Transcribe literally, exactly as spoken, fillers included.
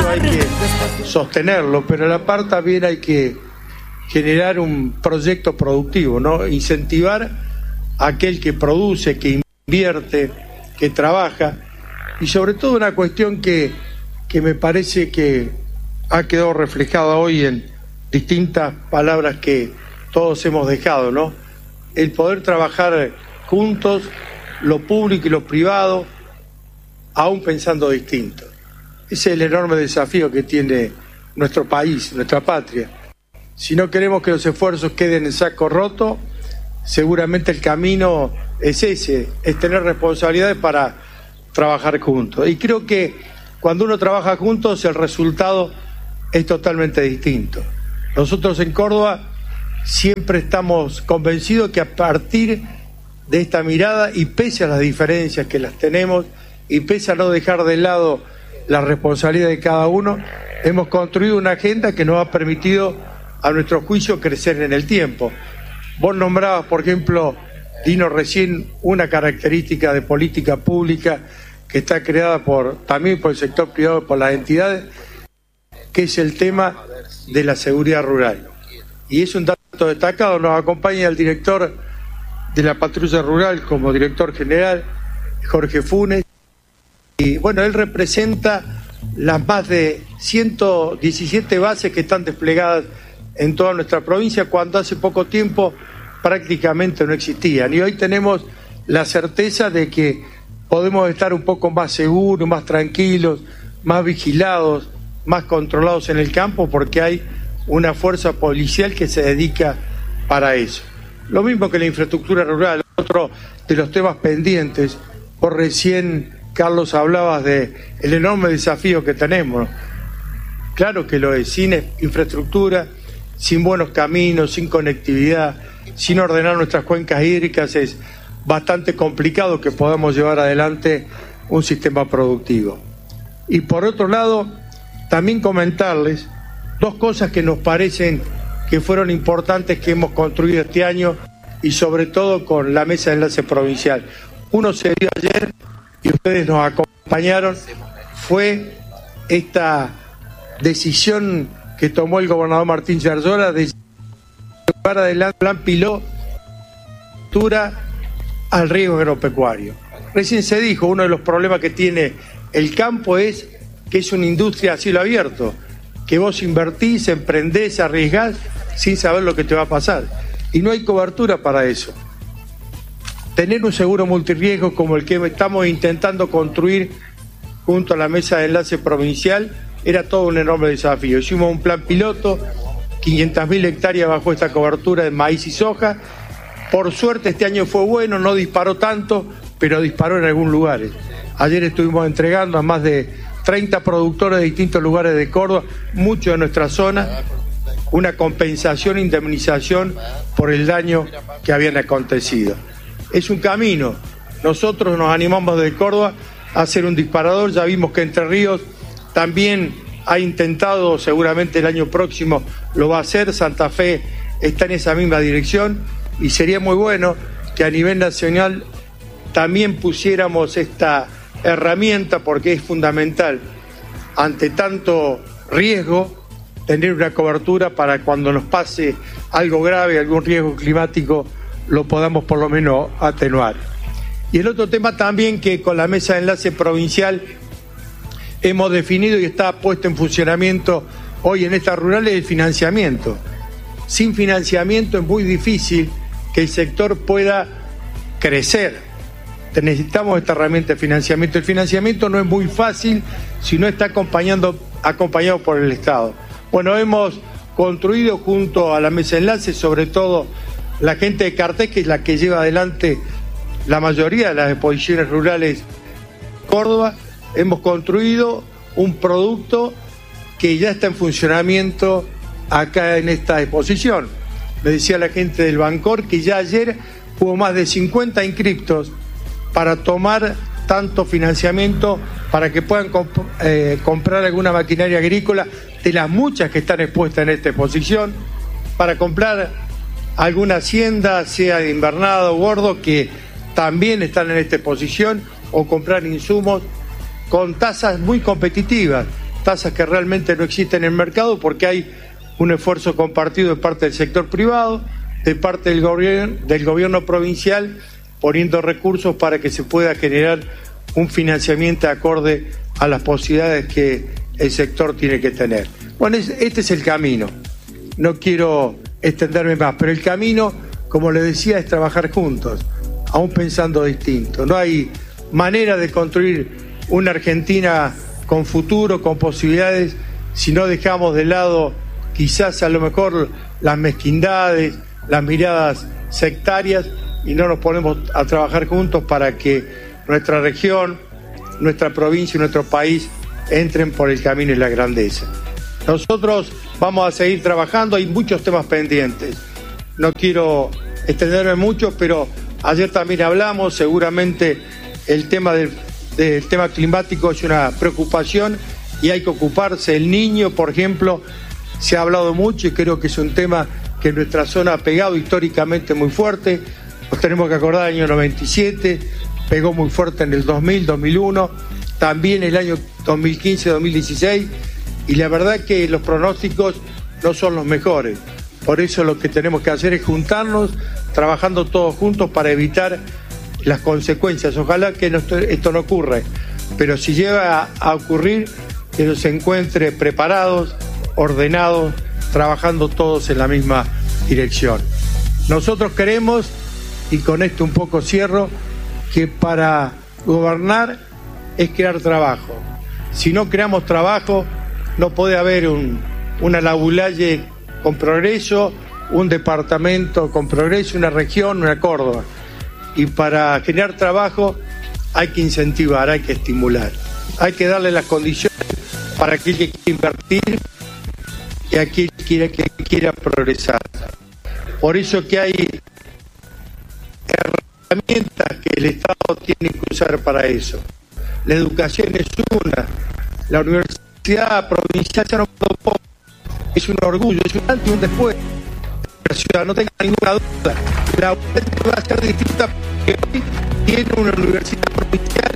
hay que sostenerlo, pero a la par también hay que generar un proyecto productivo, ¿no? Incentivar a aquel que produce, que invierte, que trabaja, y sobre todo una cuestión que, que me parece que ha quedado reflejada hoy en distintas palabras que todos hemos dejado, ¿no? El poder trabajar juntos, lo público y lo privado, aún pensando distinto. Ese es el enorme desafío que tiene nuestro país, nuestra patria. Si no queremos que los esfuerzos queden en saco roto, seguramente el camino es ese, es tener responsabilidades para trabajar juntos. Y creo que cuando uno trabaja juntos, el resultado es totalmente distinto. Nosotros en Córdoba siempre estamos convencidos que a partir de esta mirada, y pese a las diferencias que las tenemos, y pese a no dejar de lado la responsabilidad de cada uno, hemos construido una agenda que nos ha permitido, a nuestro juicio, crecer en el tiempo. Vos nombrabas, por ejemplo, Dino, recién una característica de política pública que está creada por también por el sector privado y por las entidades, que es el tema de la seguridad rural. Y es un dato destacado. Nos acompaña el director de la patrulla rural como director general, Jorge Funes, y bueno, él representa las más de ciento diecisiete bases que están desplegadas en toda nuestra provincia, cuando hace poco tiempo prácticamente no existían. Y hoy tenemos la certeza de que podemos estar un poco más seguros, más tranquilos, más vigilados, más controlados en el campo, porque hay una fuerza policial que se dedica para eso. Lo mismo que la infraestructura rural, otro de los temas pendientes. Por recién, Carlos, hablabas de el enorme desafío que tenemos. Claro que lo es, sin infraestructura, sin buenos caminos, sin conectividad, sin ordenar nuestras cuencas hídricas, es bastante complicado que podamos llevar adelante un sistema productivo. Y por otro lado, también comentarles dos cosas que nos parecen que fueron importantes que hemos construido este año, y sobre todo con la mesa de enlace provincial. Uno se dio ayer y ustedes nos acompañaron, fue esta decisión que tomó el gobernador Martín Yarlora de llevar adelante el plan piloto al riesgo agropecuario. Recién se dijo, uno de los problemas que tiene el campo es que es una industria a cielo abierto, que vos invertís, emprendés, arriesgás sin saber lo que te va a pasar. Y no hay cobertura para eso. Tener un seguro multirriesgo como el que estamos intentando construir junto a la mesa de enlace provincial era todo un enorme desafío. Hicimos un plan piloto, quinientas mil hectáreas bajo esta cobertura de maíz y soja. Por suerte este año fue bueno, no disparó tanto, pero disparó en algunos lugares. Ayer estuvimos entregando a más de treinta productores de distintos lugares de Córdoba, muchos de nuestra zona, una compensación, indemnización por el daño que habían acontecido. Es un camino. Nosotros nos animamos de Córdoba a hacer un disparador. Ya vimos que Entre Ríos también ha intentado, seguramente el año próximo lo va a hacer. Santa Fe está en esa misma dirección, y sería muy bueno que a nivel nacional también pusiéramos esta herramienta, porque es fundamental ante tanto riesgo tener una cobertura para cuando nos pase algo grave, algún riesgo climático, lo podamos por lo menos atenuar. Y el otro tema también que con la mesa de enlace provincial hemos definido y está puesto en funcionamiento hoy en esta rural es el financiamiento. Sin financiamiento es muy difícil que el sector pueda crecer. Necesitamos esta herramienta de financiamiento. El financiamiento no es muy fácil si no está acompañando, acompañado por el Estado. Bueno, hemos construido junto a la mesa de enlace, sobre todo la gente de Cartés, que es la que lleva adelante la mayoría de las exposiciones rurales de Córdoba, hemos construido un producto que ya está en funcionamiento acá en esta exposición. Me decía la gente del Bancor que ya ayer hubo más de cincuenta inscriptos para tomar tanto financiamiento para que puedan comp eh, comprar alguna maquinaria agrícola de las muchas que están expuestas en esta exposición, para comprar alguna hacienda, sea de invernado o gordo, que también están en esta exposición, o comprar insumos con tasas muy competitivas. tasas que realmente no existen en el mercado, porque hay un esfuerzo compartido de parte del sector privado, de parte del gobierno, del gobierno provincial, poniendo recursos para que se pueda generar un financiamiento acorde a las posibilidades que el sector tiene que tener. Bueno, este es el camino. No quiero extenderme más, pero el camino, como les decía, es trabajar juntos, aún pensando distinto. No hay manera de construir una Argentina con futuro, con posibilidades, si no dejamos de lado quizás a lo mejor las mezquindades, las miradas sectarias, y no nos ponemos a trabajar juntos para que nuestra región, nuestra provincia y nuestro país entren por el camino y la grandeza. Nosotros vamos a seguir trabajando, hay muchos temas pendientes. No quiero extenderme mucho, pero ayer también hablamos, seguramente el tema del, del tema climático es una preocupación y hay que ocuparse. El niño, por ejemplo, se ha hablado mucho y creo que es un tema que en nuestra zona ha pegado históricamente muy fuerte. Nos tenemos que acordar del año noventa y siete, pegó muy fuerte en el dos mil, dos mil uno, también el año dos mil quince, dos mil dieciséis, y la verdad que los pronósticos no son los mejores. Por eso lo que tenemos que hacer es juntarnos, trabajando todos juntos para evitar las consecuencias. Ojalá que no, esto no ocurra, pero si llega a, a ocurrir, que nos encuentre preparados, ordenados, trabajando todos en la misma dirección. Nosotros queremos, y con esto un poco cierro, que para gobernar es crear trabajo. Si no creamos trabajo, no puede haber un, una Lagullaye con progreso, un departamento con progreso, una región, una Córdoba. Y para generar trabajo hay que incentivar, hay que estimular, hay que darle las condiciones para aquel que quiera invertir y aquel que quiera, que quiera progresar. Por eso que hay herramientas que el Estado tiene que usar para eso. La educación es una, la universidad provincial ya no puedo, es un orgullo, es un antes y un después. La ciudad, no tenga ninguna duda, la U N E D va a ser distinta porque hoy tiene una universidad provincial